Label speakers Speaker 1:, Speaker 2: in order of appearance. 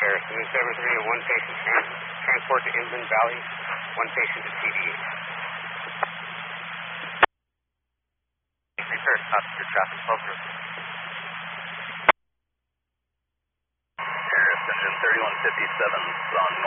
Speaker 1: Smooth 73, one patient transport to Inland Valley, one patient to TDH. Repair, passenger traffic filter.
Speaker 2: Harris, engine 3157 on